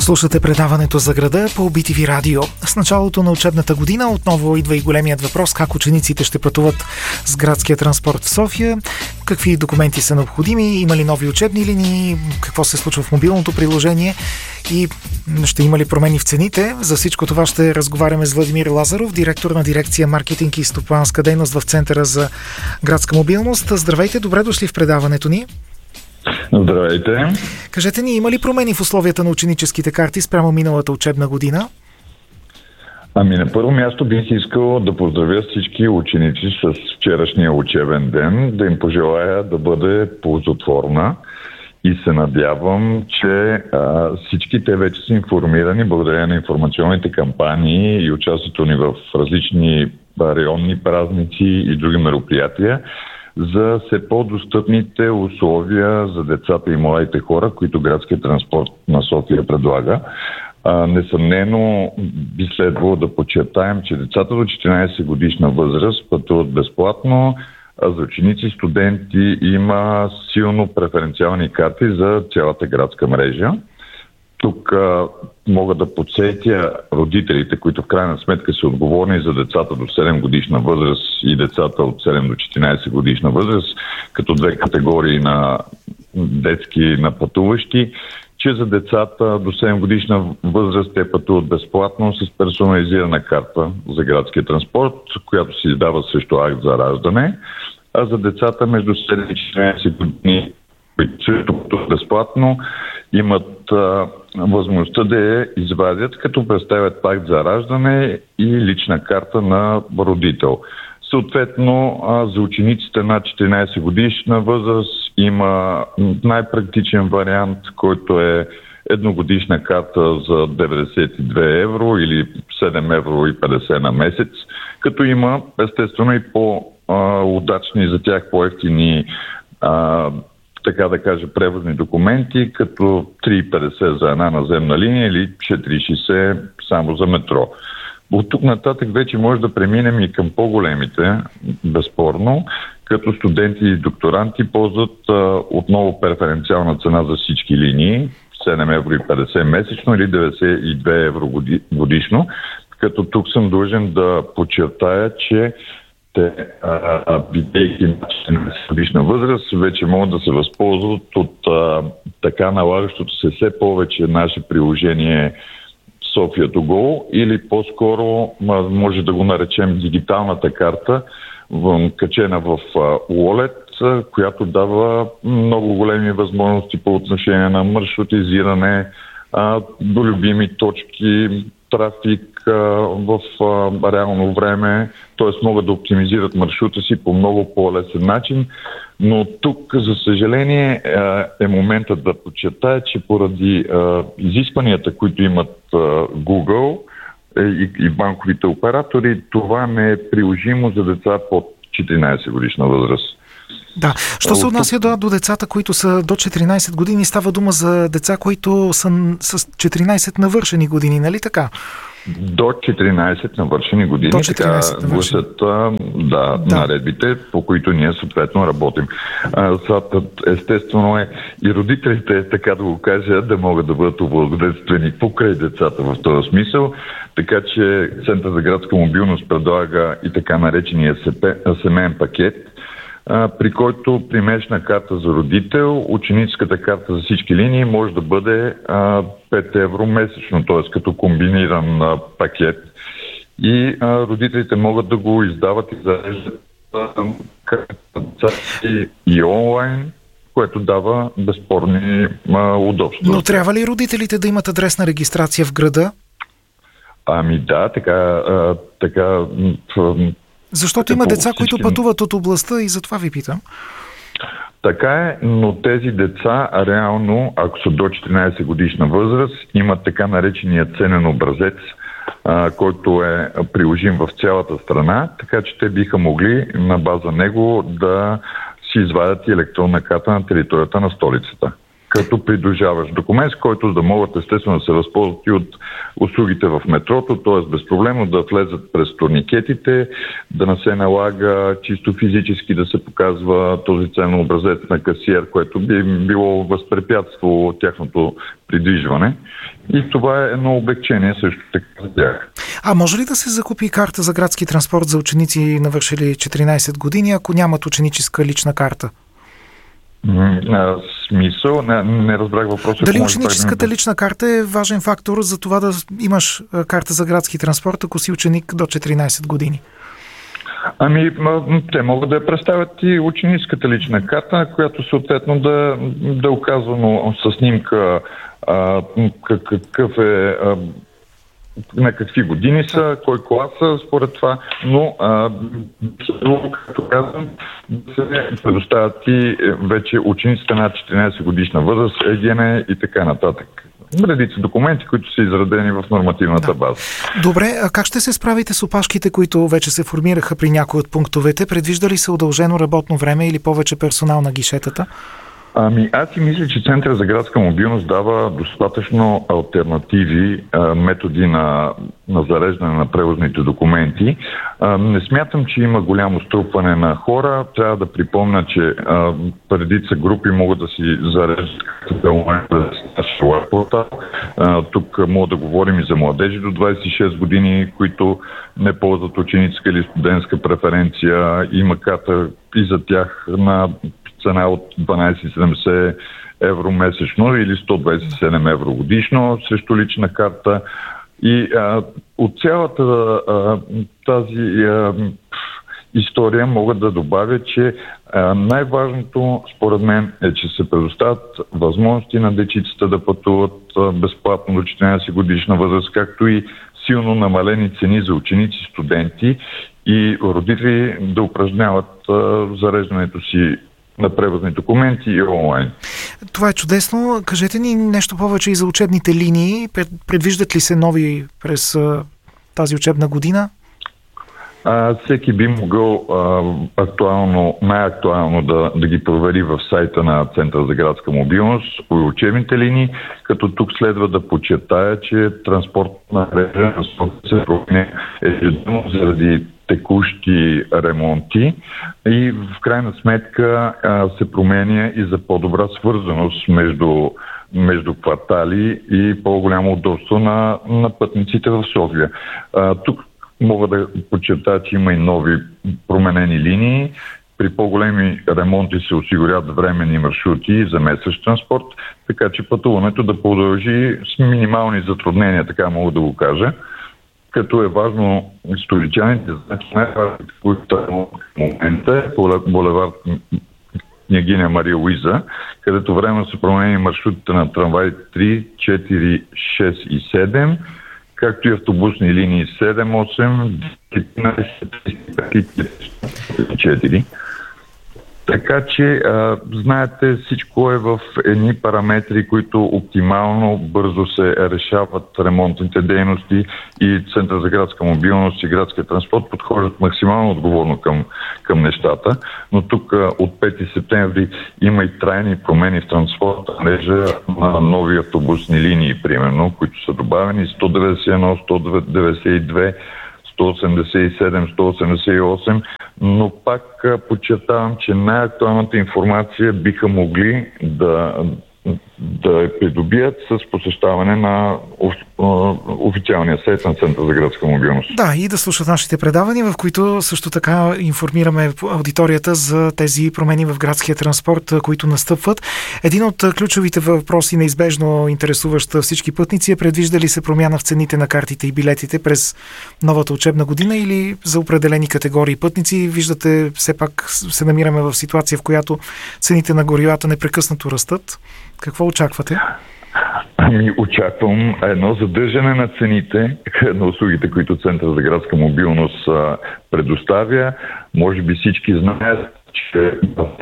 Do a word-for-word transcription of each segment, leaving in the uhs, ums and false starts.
Слушате предаването за града по Би Ти Ви радио. С началото на учебната година отново идва и големият въпрос как учениците ще пътуват с градския транспорт в София, какви документи са необходими, има ли нови учебни линии, какво се случва в мобилното приложение и ще има ли промени в цените. За всичко това ще разговаряме с Владимир Лазаров, директор на дирекция маркетинг и стопанска дейност в Центъра за градска мобилност. Здравейте, добре дошли в предаването ни. Здравейте. Кажете ни, има ли промени в условията на ученическите карти спрямо миналата учебна година? Ами на първо място бих искал да поздравя всички ученици с вчерашния учебен ден, да им пожелая да бъде ползотворна и се надявам, че а, всички те вече са информирани благодарение на информационните кампании и участието ни в различни районни празници и други мероприятия за все по-достъпните условия за децата и младите хора, които градският транспорт на София предлага. А, несъмнено би следвало да подчертаем, че децата до четиринайсет годишна възраст пътуват безплатно, а за ученици и студенти има силно преференциални карти за цялата градска мрежа. Тук а, мога да подсетя родителите, които в крайна сметка са отговорни за децата до седем годишна възраст и децата от седем до четиринайсет годишна възраст, като две категории на детски на пътуващи, че за децата до седем годишна възраст те пътуват безплатно с персонализирана карта за градския транспорт, която се издава срещу акт за раждане, а за децата между седем и четиринайсет години, които също пътуват безплатно, имат а, възможността да я извадят, като представят акт за раждане и лична карта на родител. Съответно, а, за учениците над четиринайсет годишна възраст има най-практичен вариант, който е едногодишна карта за деветдесет и две евро или седем евро и петдесет на месец, като има естествено и по-удачни за тях по-евтини а, така да кажа, превозни документи, като три и петдесет за една наземна линия или четири и шейсет само за метро. От тук нататък вече може да преминем и към по-големите, безспорно, като студенти и докторанти ползват а, отново преференциална цена за всички линии, седем евро и петдесет месечно или деветдесет и две евро годишно, като тук съм длъжен да подчертая, че те, бидейки на четиринайсет годишна възраст, вече могат да се възползват от а, така налагащото се все повече наше приложение София to go, или по-скоро може да го наречем дигиталната карта, в, качена в Wallet, която дава много големи възможности по отношение на маршрутизиране, а, до любими точки, трафик а, в а, реално време, т.е. могат да оптимизират маршрута си по много по-лесен начин. Но тук, за съжаление, е моментът да подчертая, че поради а, изискванията, които имат а, Google и, и банковите оператори, това не е приложимо за деца под четиринайсет годишна възраст. Да. Що се отнася до, до децата, които са до четиринайсет години, става дума за деца, които са с четиринайсет навършени години, нали така? До четиринайсет навършени години, до четиринайсет така гласят да, да. наредбите, по които ние съответно работим. А, естествено е и родителите, така да го кажа, да могат да бъдат облагодетелствени покрай децата в този смисъл, така че Център за градска мобилност предлага и така наречения семейен пакет, при който при месечна карта за родител, ученическата карта за всички линии може да бъде а, пет евро месечно, т.е. като комбиниран а, пакет. И а, родителите могат да го издават и зареждат и, и онлайн, което дава безспорни а, удобства. Но трябва ли родителите да имат адресна регистрация в града? Ами да, така... А, така Защото има деца, които пътуват от областта и затова ви питам. Така е, но тези деца реално, ако са до четиринайсет годишна възраст, имат така наречения ценен образец, а, който е приложим в цялата страна, така че те биха могли на база него да си извадят и електронна карта на територията на столицата. като придружаваш документ, с който да могат естествено да се възползват и от услугите в метрото, т.е. безпроблемно да влезат през турникетите, да не се налага чисто физически да се показва този ценен образец на касиер, което би било възпрепятствало тяхното придвижване. И това е едно облегчение също така за тях. А може ли да се закупи карта за градски транспорт за ученици навършили четиринайсет години, ако нямат ученическа лична карта? А, смисъл? Не, не разбрах въпроса. Дали ученическата лична карта е важен фактор за това да имаш карта за градски транспорт, ако си ученик до четиринайсет години? Ами, те могат да я представят и ученическата лична карта, която съответно да, да е оказано със снимка а, какъв е... А, на какви години са, кой клас са, според това, но а, както казвам, да се предоставят и вече учениците над четиринайсет годишна възраст, ЕГН и така нататък. Редица документи, които са изредени в нормативната да. база. Добре, а как ще се справите с опашките, които вече се формираха при някои от пунктовете? Предвижда ли се удължено работно време или повече персонал на гишетата? Ами аз си мисля, че Център за градска мобилност дава достатъчно алтернативи, а, методи на, на зареждане на превозните документи. А, не смятам, че има голямо струпване на хора. Трябва да припомня, че а, редица групи могат да си зареждат през нашия портал. Тук мога да говорим и за младежи до двайсет и шест години, които не ползват ученическа или студентска преференция. Има карта и за тях на цена от дванайсет седемдесет евро месечно или сто двайсет и седем евро годишно срещу лична карта. И а, от цялата а, тази а, история мога да добавя, че а, най-важното според мен е, че се предоставят възможности на дечицата да пътуват а, безплатно до четиринайсет годишна възраст, както и силно намалени цени за ученици, студенти и родители да упражняват а, зареждането си на превозни документи и онлайн. Това е чудесно. Кажете ни нещо повече и за учебните линии. Предвиждат ли се нови през а, тази учебна година? А, всеки би могъл а, актуално, най-актуално да, да ги провери в сайта на Центъра за градска мобилност по учебните линии, като тук следва да подчертая, че транспортна мрежа се променя ежедневно заради текущи ремонти и в крайна сметка а, се променя и за по-добра свързаност между, между квартали и по-голямо удобство на, на пътниците в София. А, тук мога да подчертая, че има и нови променени линии. При по-големи ремонти се осигуряват временни маршрути за местен транспорт, така че пътуването да продължи с минимални затруднения, така мога да го кажа. Като е важно столичаните, значи най-важните, които в момента е булевард Княгиня Мария Луиза, където временно се променени маршрутите на трамваи три, четири, шест и седем, както и автобусни линии седем, осем, деветнайсет, и четири. Така че, а, знаете, всичко е в едни параметри, които оптимално бързо се решават ремонтните дейности и Център за градска мобилност и градския транспорт подхождат максимално отговорно към, към нещата. Но тук а, от пети септември има и трайни промени в транспорта мрежа на нови автобусни линии, примерно, които са добавени сто деветдесет и едно, сто деветдесет и две, сто осемдесет и седем, сто осемдесет и осем, но пак подчертавам, че най-актуалната информация биха могли да, да я придобият с посещаване на официалния сайт на Центъра за градска мобилност. Да, и да слушат нашите предавания, в които също така информираме аудиторията за тези промени в градския транспорт, които настъпват. Един от ключовите въпроси, неизбежно интересуващ всички пътници, е: предвижда ли се промяна в цените на картите и билетите през новата учебна година или за определени категории пътници? Виждате, все пак се намираме в ситуация, в която цените на горивата непрекъснато растат. Какво очаквате? Ами очаквам едно задържане на цените на услугите, които Център за градска мобилност а, предоставя. Може би всички знаят, че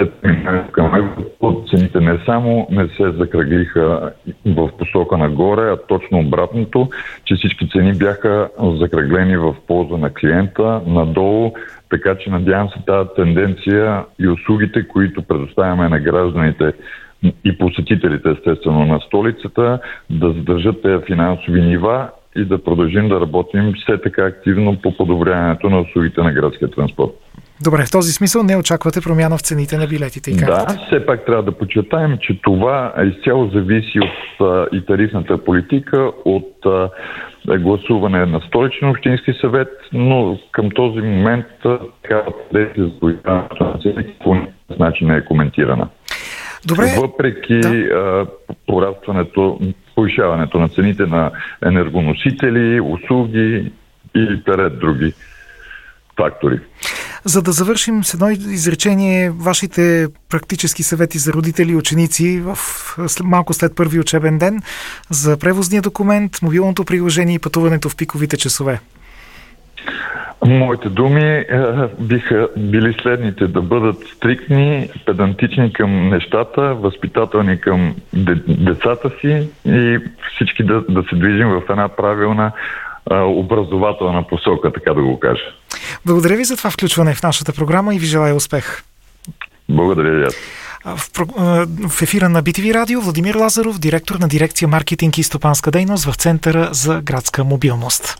към цените не само не се закръглиха в посока нагоре, а точно обратното, че всички цени бяха закръглени в полза на клиента надолу, така че надявам се тази тенденция и услугите, които предоставяме на гражданите и посетителите, естествено, на столицата, да задържат тези финансови нива и да продължим да работим все така активно по подобряването на услугите на градския транспорт. Добре, в този смисъл не очаквате промяна в цените на билетите и картите? Да, все пак трябва да подчертаем, че това изцяло зависи от а, и тарифната политика, от а, гласуване на Столичен общински съвет, но към този момент такава тенденция за повишаването на цените по никакъв начин не е коментирана. Добре. Въпреки да. а, порастването, повишаването на цените на енергоносители, услуги и ред други фактори. За да завършим с едно изречение, вашите практически съвети за родители и ученици в, малко след първи учебен ден за превозния документ, мобилното приложение и пътуването в пиковите часове. Моите думи е, биха били следните: да бъдат стриктни, педантични към нещата, възпитателни към децата си и всички да, да се движим в една правилна образователна посока, така да го кажа. Благодаря ви за това включване в нашата програма и ви желая успех. Благодаря ви. В, в ефира на би ти ви Радио Владимир Лазаров, директор на дирекция маркетинг и стопанска дейност в Центъра за градска мобилност.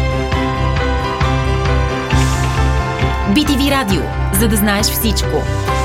би ти ви Радио, за да знаеш всичко.